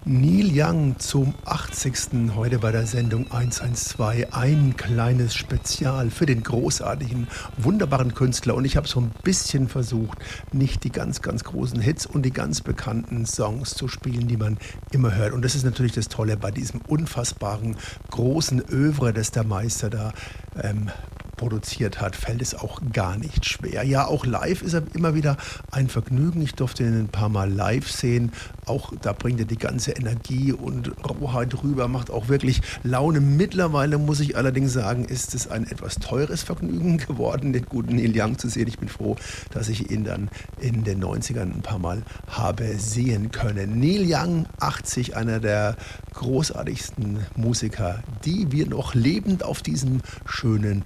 Neil Young zum 80. heute bei der Sendung 112. Ein kleines Spezial für den großartigen, wunderbaren Künstler. Und ich habe so ein bisschen versucht, nicht die ganz, ganz großen Hits und die ganz bekannten Songs zu spielen, die man immer hört. Und das ist natürlich das Tolle bei diesem unfassbaren, großen Övre, das der Meister da produziert hat, fällt es auch gar nicht schwer. Ja, auch live ist er immer wieder ein Vergnügen. Ich durfte ihn ein paar Mal live sehen. Auch da bringt er die ganze Energie und Rohheit rüber, macht auch wirklich Laune. Mittlerweile muss ich allerdings sagen, ist es ein etwas teures Vergnügen geworden, den guten Neil Young zu sehen. Ich bin froh, dass ich ihn dann in den 90ern ein paar Mal habe sehen können. Neil Young, 80, einer der großartigsten Musiker, die wir noch lebend auf diesem schönen